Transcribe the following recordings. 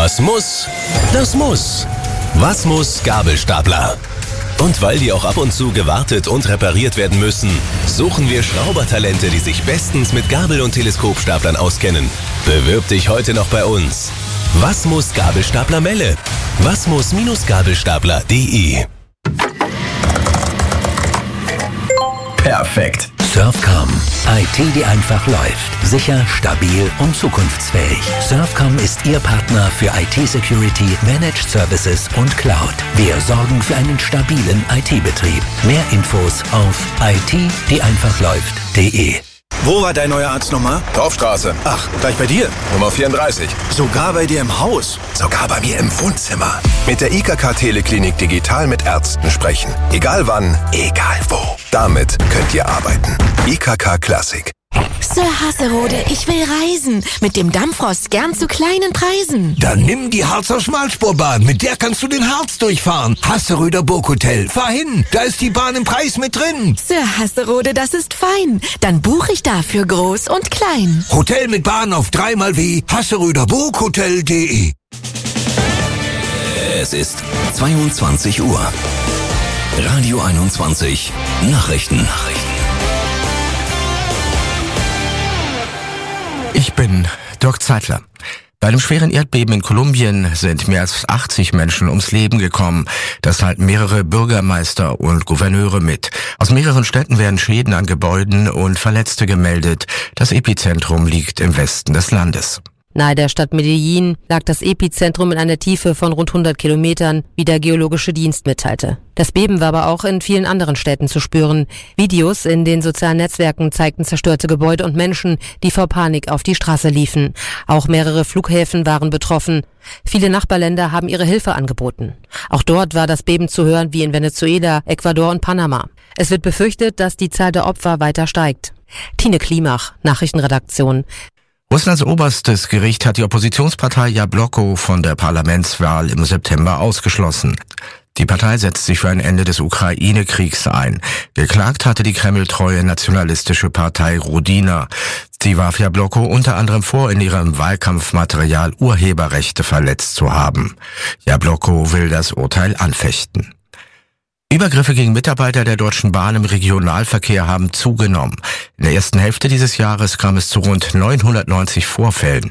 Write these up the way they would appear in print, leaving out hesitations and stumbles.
Was muss, das muss. Was muss Gabelstapler? Und weil die auch ab und zu gewartet und repariert werden müssen, suchen wir Schraubertalente, die sich bestens mit Gabel- und Teleskopstaplern auskennen. Bewirb dich heute noch bei uns. Was muss Gabelstapler Melle? Was muss-gabelstapler.de. Perfekt. Surfcom. IT, die einfach läuft. Sicher, stabil und zukunftsfähig. Surfcom ist Ihr Partner für IT-Security, Managed Services und Cloud. Wir sorgen für einen stabilen IT-Betrieb. Mehr Infos auf it-die-einfach-läuft.de. Wo war dein neuer Arzt nochmal? Dorfstraße. Ach, gleich bei dir? Nummer 34. Sogar bei dir im Haus? Sogar bei mir im Wohnzimmer. Mit der IKK Teleklinik digital mit Ärzten sprechen. Egal wann, egal wo. Damit könnt ihr arbeiten. IKK Classic. Sir Hasserode, ich will reisen. Mit dem Dampfrost gern zu kleinen Preisen. Dann nimm die Harzer Schmalspurbahn. Mit der kannst du den Harz durchfahren. Hasseröder Burghotel. Fahr hin, da ist die Bahn im Preis mit drin. Sir Hasserode, das ist fein. Dann buche ich dafür groß und klein. Hotel mit Bahn auf 3x hasseröderburghotel.de. Es ist 22 Uhr. Radio 21. Nachrichten. Ich bin Dirk Zeitler. Bei einem schweren Erdbeben in Kolumbien sind mehr als 80 Menschen ums Leben gekommen. Das halten mehrere Bürgermeister und Gouverneure mit. Aus mehreren Städten werden Schäden an Gebäuden und Verletzte gemeldet. Das Epizentrum liegt im Westen des Landes. Nahe der Stadt Medellin lag das Epizentrum in einer Tiefe von rund 100 Kilometern, wie der Geologische Dienst mitteilte. Das Beben war aber auch in vielen anderen Städten zu spüren. Videos in den sozialen Netzwerken zeigten zerstörte Gebäude und Menschen, die vor Panik auf die Straße liefen. Auch mehrere Flughäfen waren betroffen. Viele Nachbarländer haben ihre Hilfe angeboten. Auch dort war das Beben zu hören wie in Venezuela, Ecuador und Panama. Es wird befürchtet, dass die Zahl der Opfer weiter steigt. Tine Klimach, Nachrichtenredaktion. Russlands oberstes Gericht hat die Oppositionspartei Jabloko von der Parlamentswahl im September ausgeschlossen. Die Partei setzt sich für ein Ende des Ukraine-Kriegs ein. Geklagt hatte die kremltreue nationalistische Partei Rodina. Sie warf Jabloko unter anderem vor, in ihrem Wahlkampfmaterial Urheberrechte verletzt zu haben. Jabloko will das Urteil anfechten. Übergriffe gegen Mitarbeiter der Deutschen Bahn im Regionalverkehr haben zugenommen. In der ersten Hälfte dieses Jahres kam es zu rund 990 Vorfällen,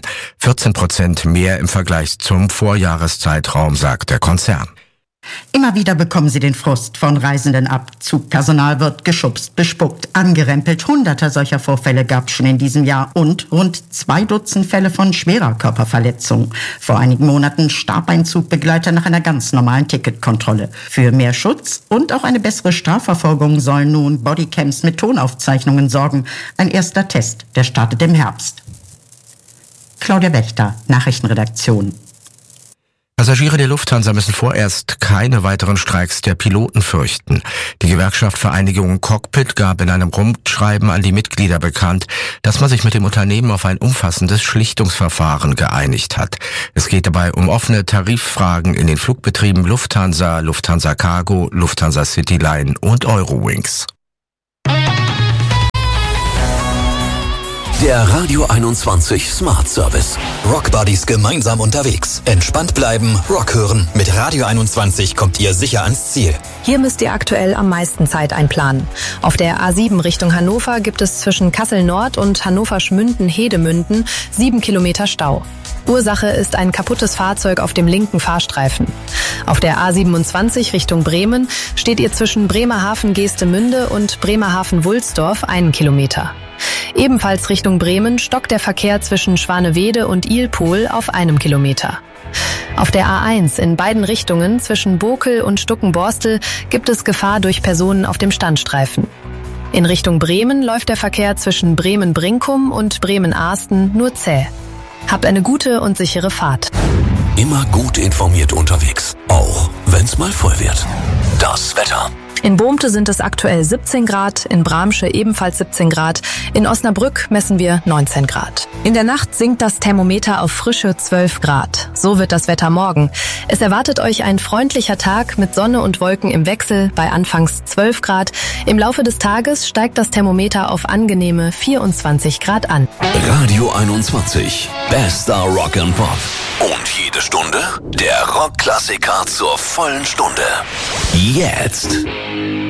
14% mehr im Vergleich zum Vorjahreszeitraum, sagt der Konzern. Immer wieder bekommen sie den Frust von Reisenden ab. Zugpersonal wird geschubst, bespuckt, angerempelt. Hunderte solcher Vorfälle gab es schon in diesem Jahr und rund 2 Dutzend Fälle von schwerer Körperverletzung. Vor einigen Monaten starb ein Zugbegleiter nach einer ganz normalen Ticketkontrolle. Für mehr Schutz und auch eine bessere Strafverfolgung sollen nun Bodycams mit Tonaufzeichnungen sorgen. Ein erster Test, der startet im Herbst. Claudia Wächter, Nachrichtenredaktion. Passagiere der Lufthansa müssen vorerst keine weiteren Streiks der Piloten fürchten. Die Gewerkschaft Vereinigung Cockpit gab in einem Rundschreiben an die Mitglieder bekannt, dass man sich mit dem Unternehmen auf ein umfassendes Schlichtungsverfahren geeinigt hat. Es geht dabei um offene Tariffragen in den Flugbetrieben Lufthansa, Lufthansa Cargo, Lufthansa Cityline und Eurowings. Der Radio 21 Smart Service. Rock Buddies gemeinsam unterwegs. Entspannt bleiben, Rock hören. Mit Radio 21 kommt ihr sicher ans Ziel. Hier müsst ihr aktuell am meisten Zeit einplanen. Auf der A7 Richtung Hannover gibt es zwischen Kassel Nord und Hannover Schmünden-Hedemünden 7 Kilometer Stau. Ursache ist ein kaputtes Fahrzeug auf dem linken Fahrstreifen. Auf der A27 Richtung Bremen steht ihr zwischen Bremerhaven-Geestemünde und Bremerhaven-Wulsdorf 1 Kilometer. Ebenfalls Richtung Bremen stockt der Verkehr zwischen Schwanewede und Ilpohl auf 1 Kilometer. Auf der A1 in beiden Richtungen zwischen Bokel und Stuckenborstel gibt es Gefahr durch Personen auf dem Standstreifen. In Richtung Bremen läuft der Verkehr zwischen Bremen-Brinkum und Bremen-Ahsten nur zäh. Habt eine gute und sichere Fahrt. Immer gut informiert unterwegs, auch wenn's mal voll wird. Das Wetter. In Bohmte sind es aktuell 17 Grad, in Bramsche ebenfalls 17 Grad, in Osnabrück messen wir 19 Grad. In der Nacht sinkt das Thermometer auf frische 12 Grad. So wird das Wetter morgen. Es erwartet euch ein freundlicher Tag mit Sonne und Wolken im Wechsel bei anfangs 12 Grad. Im Laufe des Tages steigt das Thermometer auf angenehme 24 Grad an. Radio 21, bester Rock and Pop. Und jede Stunde der Rockklassiker zur vollen Stunde. Jetzt